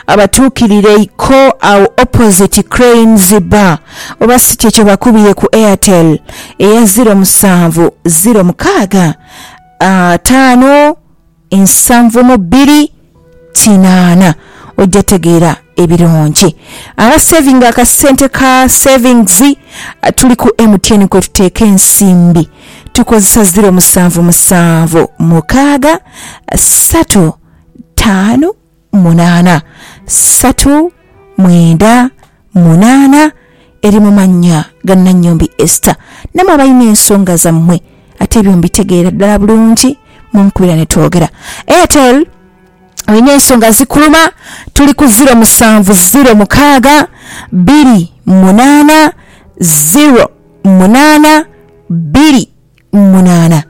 abatukirire ko awo opposite Cranes Bar oba si kyo bakubire ku Airtel eya 0706 572 ojja tegeera ebirungi aba saving akasente ka savings tuli ku MTN ko tuteeka ensimbi tukozesa 0776 398 eri mu mannya ga Nannyombi Esther namwe abalina ensonga zammwe ate ebyo mbitegeera ddala bulungi munkubira ne twogera. Airtel olina ensonga zikuluma tuli ku 0706 28 08 28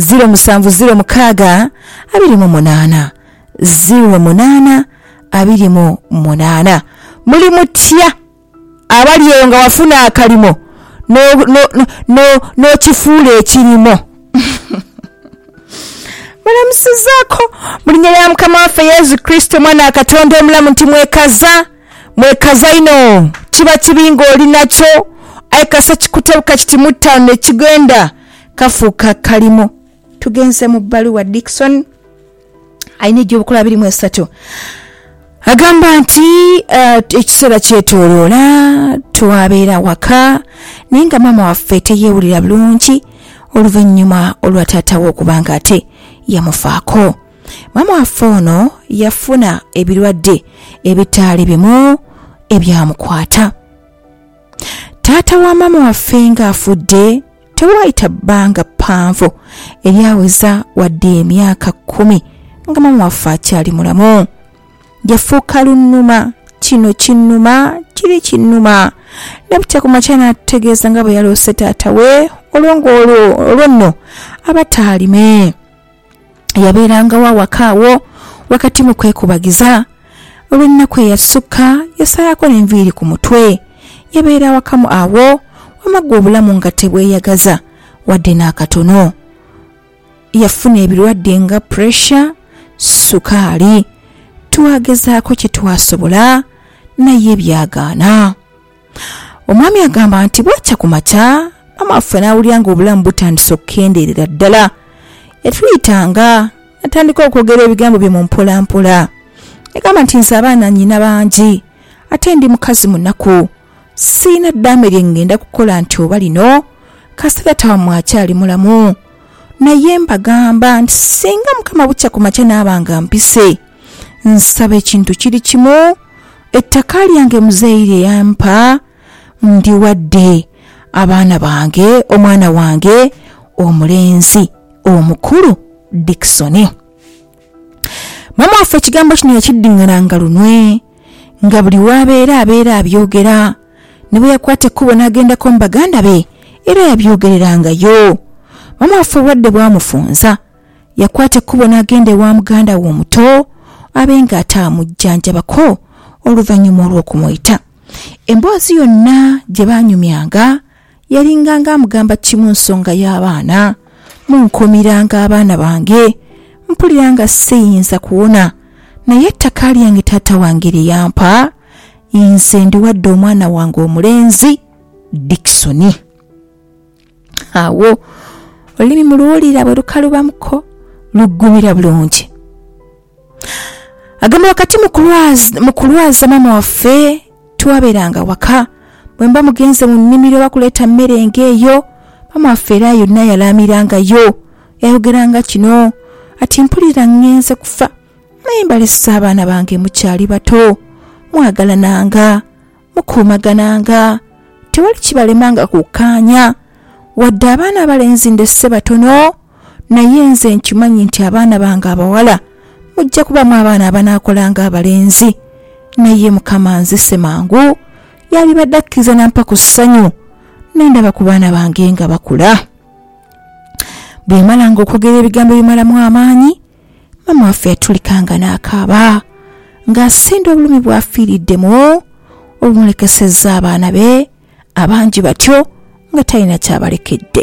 0706 28 08 28 muli mutya abali eyo nga wafuna akalimo no kifuula ekirimo mulamusizaako mulinnya lya Mukama waffe Yesu Kristo mwana akatonda omulamu nti mwekaza ino kiba kibi ng'oli nakyo ayikasa kikutebuka kiti mu ttaano ne kigenda kafuuka kalimo. Tugenze mu bbaluwa Dickson ayina egy'obukula 23 agamba nti ekiseera kyetooloola twabeera waka naye nga maama waffe teyeewulira bulungi oluvannyuma olwa taatawe okubanga ate yamufaako. Maama waffe ono yafuna ebirwadde ebitaali bimu ebyamukwata. Taata wa maama waffe ng'afudde tewayita bbanga ppanvu eryaweza wadde emyaka 10 nga maama waffe akyali mulamu. Yafuuka lunnuma kino kinnuma kiri kinnuma ne butya ku makya n'ategeeza nga bwe yaloose taata we olwo nno abataalime. Yabeeranga wa wakaawo wakati mu kwekubagiza olw'ennaku eyasukka yasaayako n'enviiri ku mutwe. Yabeera wakamu awo wamagga obulamu nga tebweyagaza wadde n'akatono. Yafuna ebirwadde nga pressure, sukaali. Twagezaako kye twasobola naye byagaana. Omwami agamba nti bw'akya ku makya maama waffe n'awulira nga obulamu butandise okukendeerera ddala. Yatuyitanga natandika okwogera ebigambo bye mu mpolampola. Yagamba nti nze abaana nnyina bangi ate ndi mukazi munaku siina ddaame lye ngenda kukola nti oba lino kasita tawammwe akyali mulamu. Naye mbagamba nti singa Mukama bukya ku makya n'abanga mpise nsaba ekintu kiri kimu, ettaka lyange muzeeyire yampa ndiwadde abaana bange omwana wange omulenzi omukulu Dickson. Maama waffe ekigambo kino yakiddiŋŋananga lunwe nga buli wabeera abyogera ne bwe yakwata ekkubo n'agendako mu baganda be era yabyogererangayo. Maama waffe obwadde bwamufunza yakwata ekkubo n'agenda ewa muganda we omuto abenga ataamujjanjabako oluvannyuma olw'okumuyita. Emboozi yonna gye baanyumyanga yalinganga amugamba kimu nsonga y'abaana. Munkumiranga abaana bange mpuliranga siyinza kuwona naye ettaka lyange taata wange lye yampa nze ndiwadde omwana wange omulenzi Dickson. Awo olulimi muluwulira bwe lukalubamuko luggumira bulungi. Agamba wakati mu kulwaza maama waffe twabeeranga waka bwe mba mugenze mu nnimiro bakuleeta mmere ng'eyo maama waffe era yonna yalaamirangayo. Yayogeranga kino ati mpulira ngenze kufa naye mbalesa abaana bange mukyali bato mwagalananga mukuumagananga tewali kibalemanga kukkaanya wadde abaana abalenzi ndesse batono naye nze nkimanyi nti abaana bange abawala mujja kubamu abaana abanaakolanga abalenzi naye Mukama nzise mangu yali baddakkiriza nampa ku ssanyu nendaba ku baana bange nga bakula. Bwe malanga okwogera ebigambo bimalamu amaanyi maama waffe yatulikanga n'akaaba ng'asinda obulumi bwafiiriddemu obumulekesezza abaana be abangi batyo nga talina kyabalekedde.